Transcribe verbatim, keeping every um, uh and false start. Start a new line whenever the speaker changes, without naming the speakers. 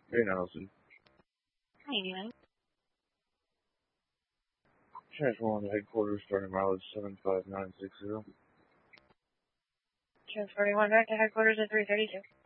Hey, Nelson.
How you doing?
Transfer one to headquarters, starting mileage seven five nine six zero.
Transporting one back to headquarters at three thirty-two.